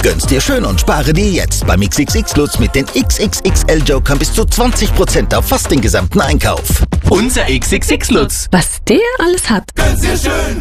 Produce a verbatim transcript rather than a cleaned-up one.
Gönn's dir schön und spare dir jetzt beim X X X Lutz mit den X X X L-Jokern bis zu zwanzig Prozent auf fast den gesamten Einkauf. Unser X X X Lutz. Was der alles hat. Gönn's dir schön.